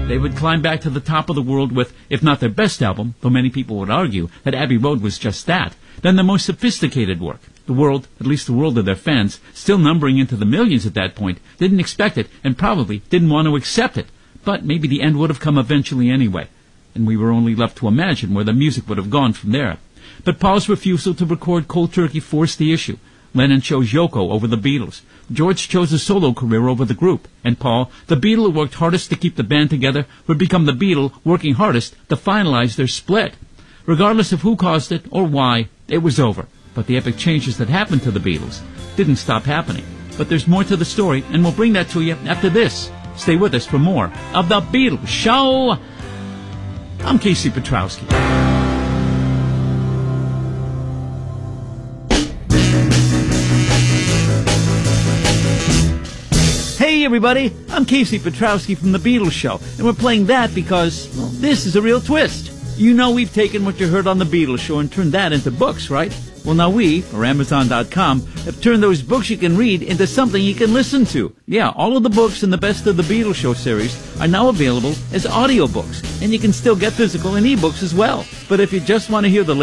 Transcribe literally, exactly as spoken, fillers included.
They would climb back to the top of the world with, if not their best album, though many people would argue that Abbey Road was just that, then the most sophisticated work. The world, at least the world of their fans, still numbering into the millions at that point, didn't expect it and probably didn't want to accept it. But maybe the end would have come eventually anyway, and we were only left to imagine where the music would have gone from there. But Paul's refusal to record Cold Turkey forced the issue. Lennon chose Yoko over the Beatles. George chose a solo career over the group. And Paul, the Beatle who worked hardest to keep the band together, would become the Beatle working hardest to finalize their split. Regardless of who caused it or why, it was over. But the epic changes that happened to the Beatles didn't stop happening. But there's more to the story, and we'll bring that to you after this. Stay with us for more of The Beatles Show. I'm Casey Petrowski. Hey everybody, I'm Casey Petrowski from The Beatles Show, and we're playing that because, well, this is a real twist. You know we've taken what you heard on The Beatles Show and turned that into books, right? Well, now we, or Amazon dot com, have turned those books you can read into something you can listen to. Yeah, all of the books in the Best of the Beatles Show series are now available as audiobooks, and you can still get physical and ebooks as well. But if you just want to hear the